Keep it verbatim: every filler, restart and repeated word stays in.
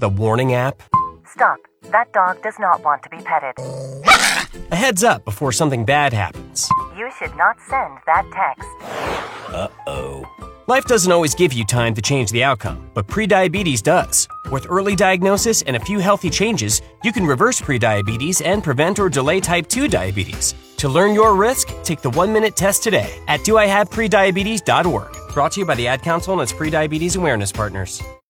with a warning app? Stop. That dog does not want to be petted. A heads up before something bad happens. You should not send that text. Uh-oh. Life doesn't always give you time to change the outcome, but prediabetes does. With early diagnosis and a few healthy changes, you can reverse prediabetes and prevent or delay type two diabetes. To learn your risk, take the one-minute test today at do I have prediabetes dot org. Brought to you by the Ad Council and its prediabetes awareness partners.